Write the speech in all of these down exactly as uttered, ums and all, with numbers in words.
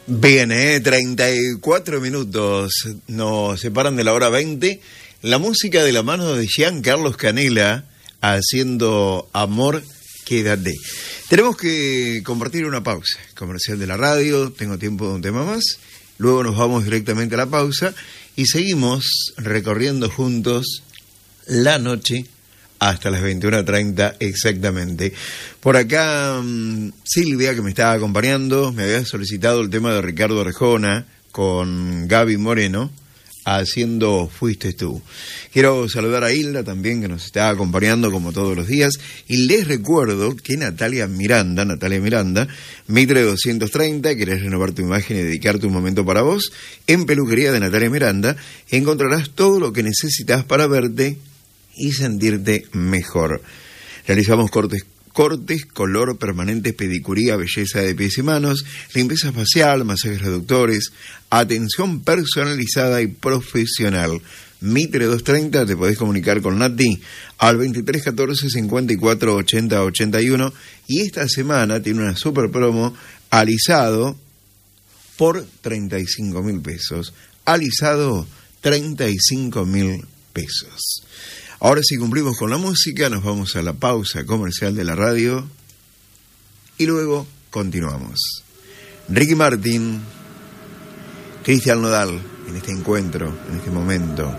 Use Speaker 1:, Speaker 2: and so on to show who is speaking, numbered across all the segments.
Speaker 1: Bien, eh, treinta y cuatro minutos nos separan de la hora veinte. La música de la mano de Giancarlo Canela haciendo Amor, quédate. Tenemos que compartir una pausa comercial de la radio, tengo tiempo de un tema más, luego nos vamos directamente a la pausa y seguimos recorriendo juntos la noche hasta las veintiuna treinta exactamente. Por acá, um, Silvia, que me estaba acompañando, me había solicitado el tema de Ricardo Arjona con Gaby Moreno, haciendo Fuiste Tú. Quiero saludar a Hilda también, que nos está acompañando como todos los días. Y les recuerdo que Natalia Miranda, Natalia Miranda, Mitre doscientos treinta, querés renovar tu imagen y dedicarte un momento para vos, en Peluquería de Natalia Miranda encontrarás todo lo que necesitas para verte y sentirte mejor. Realizamos cortes, cortes, color, permanentes, pedicuría, belleza de pies y manos, limpieza facial, masajes reductores, atención personalizada y profesional. Mitre doscientos treinta, te podés comunicar con Nati al veintitrés catorce cincuenta y cuatro ochenta ochenta y uno, y esta semana tiene una super promo, alisado por treinta y cinco mil pesos. Alisado, treinta y cinco mil pesos. Ahora sí cumplimos con la música, nos vamos a la pausa comercial de la radio y luego continuamos. Ricky Martin, Cristian Nodal, en este encuentro, en este momento.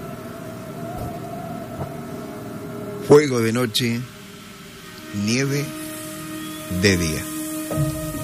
Speaker 1: Fuego de noche, nieve de día.